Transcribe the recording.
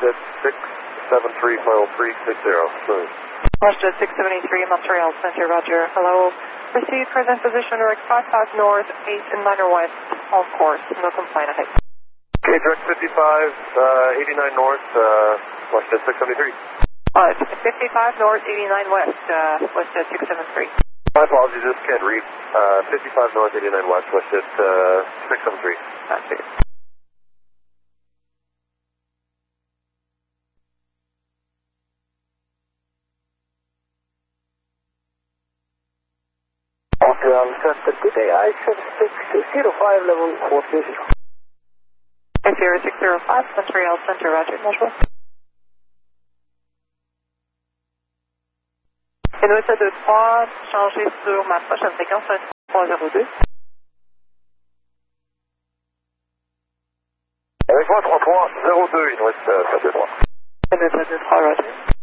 WestJet 673, final 360, smooth. WestJet 673, Montreal Center, roger. Hello. Proceed, present position, direct 55 north, 8 and minor west, on course, no complaint ahead. Okay, direct 55, 89 north, WestJet 673. 55 north, 89 west, WestJet 673. My apologies, this can't read. 55 north, 89 west, WestJet 673. That's it. Montreal Center, good day, I-7605 level 430. F0605, Montreal Center, roger, bonjour. Inouï 723, changez sur ma prochaine séquence 302. Avec moi 3302, Inouï 723. Inouï 723, roger.